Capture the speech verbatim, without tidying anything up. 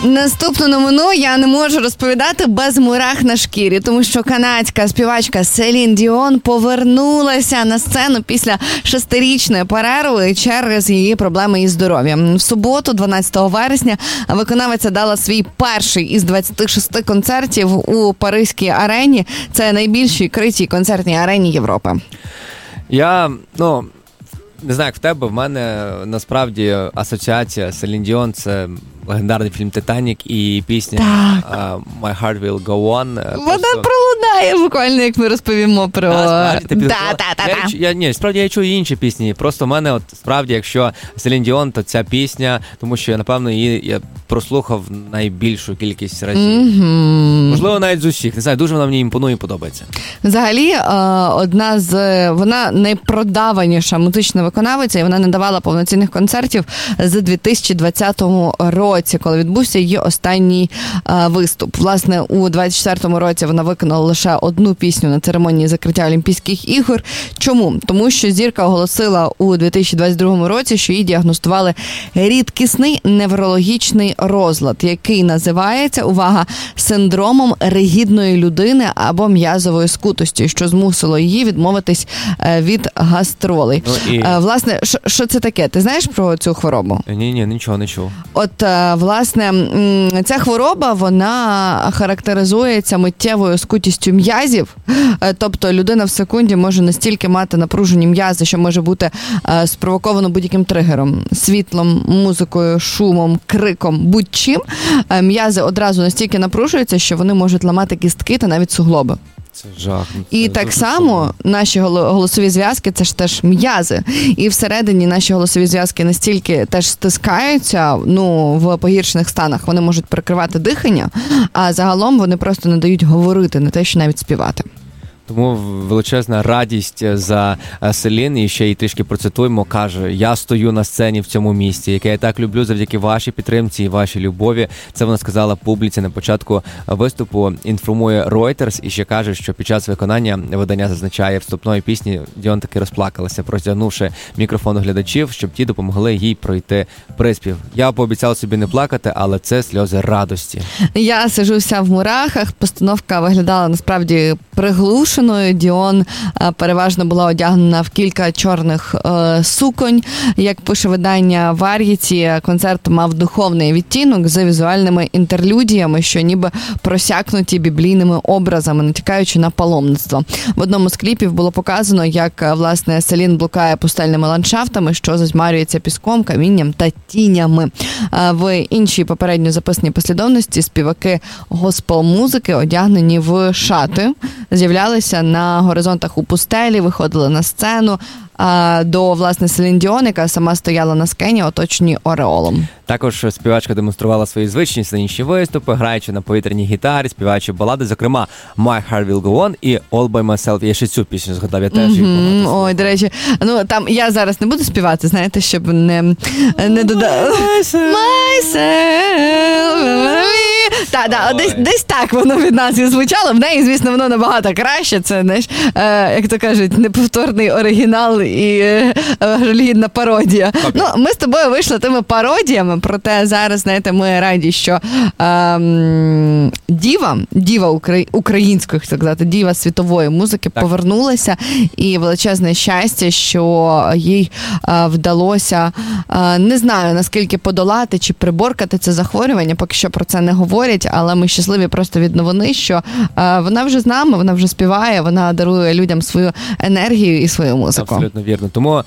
Наступну новину я не можу розповідати без мурах на шкірі, тому що канадська співачка Селін Діон повернулася на сцену після шестирічної перерви через її проблеми із здоров'ям. В суботу, дванадцятого вересня, виконавиця дала свій перший із двадцяти шести концертів у Паризькій арені. Це найбільшій критій концертній арені Європи. Я, ну... Не знаю, як в тебе, в мене насправді асоціація Селін Діон – це легендарний фільм «Титанік» і пісня uh, «My Heart Will Go On». Вона просто... пролунає буквально, як ми розповімо про... А, справді, ти Та-та-та-та. Я, я, ні, справді я чую інші пісні. Просто в мене, от, справді, якщо Селін Діон, то ця пісня, тому що я, напевно, її я прослухав найбільшу кількість разів. Mm-hmm. Можливо, навіть з усіх. Не знаю, дуже вона мені імпонує і подобається. Взагалі, одна з... Вона найпродаваніша музична виконавиця, і вона не давала повноцінних концертів з дві тисячі двадцятому році, коли відбувся її останній виступ. Власне, у двадцять четвертому році вона виконала лише одну пісню на церемонії закриття Олімпійських ігор. Чому? Тому що зірка оголосила у дві тисячі двадцять другому році, що їй діагностували рідкісний неврологічний розлад, який називається, увага, синдромом ригідної людини або м'язової скутості, що змусило її відмовитись від гастролей. Ну, і... Власне, що це таке? Ти знаєш про цю хворобу? Ні-ні, нічого не чув. От, власне, ця хвороба, вона характеризується миттєвою скутістю м'язів, тобто людина в секунді може настільки мати напружені м'язи, що може бути спровоковано будь-яким тригером, світлом, музикою, шумом, криком, будь-чим. М'язи одразу настільки напружуються, що вони можуть ламати кістки та навіть суглоби. Це жах. І це так само наші голосові зв'язки – це ж теж м'язи. І всередині наші голосові зв'язки настільки теж стискаються, ну, в погіршених станах. Вони можуть перекривати дихання, а загалом вони просто не дають говорити, не те, що навіть співати. Тому величезна радість за Селін, і ще й трішки процитуємо, каже: «Я стою на сцені в цьому місці, яке я так люблю завдяки вашій підтримці і вашій любові». Це вона сказала публіці на початку виступу, інформує Reuters, і ще каже, що під час виконання видання зазначає вступної пісні Діон таки розплакалася, простягнувши мікрофон у глядачів, щоб ті допомогли їй пройти приспів. «Я пообіцяла собі не плакати, але це сльози радості». Я сиджуся в мурахах, постановка виглядала насправді приглушено. Діон переважно була одягнена в кілька чорних е, суконь. Як пише видання Variety, концерт мав духовний відтінок з візуальними інтерлюдіями, що ніби просякнуті біблійними образами, натякаючи на паломництво. В одному з кліпів було показано, як, власне, Селін блукає пустельними ландшафтами, що зазьмарюється піском, камінням та тінями. В іншій попередньо записаній послідовності співаки госпел-музики, одягнені в шати, з'являлися на горизонтах у пустелі, виходили на сцену а, до, власне, Селін Діон, яка сама стояла на скені, оточені ореолом. Також співачка демонструвала свої звичні сценічні виступи, граючи на повітряній гітарі, співаючи балади, зокрема «My Heart Will Go On» і «All By Myself». Я ще цю пісню згадав, я теж її mm-hmm. Ой, до речі, ну там я зараз не буду співати, знаєте, щоб не, не додати. Myself. Так, да, десь, десь так воно від нас і звучало. В неї, звісно, воно набагато краще. Це, знаєш, е, як то кажуть, неповторний оригінал і е, жалюгідна пародія. Okay. Ну, ми з тобою вийшли тими пародіями, проте зараз, знаєте, ми раді, що е, діва, діва укра... української, так сказати, діва світової музики так. повернулася, і величезне щастя, що їй е, вдалося, е, не знаю, наскільки подолати чи приборкати це захворювання, поки що про це не говорять, але ми щасливі просто від новини, що е, вона вже з нами, вона вже співає, вона дарує людям свою енергію і свою музику. Абсолютно вірно. Тому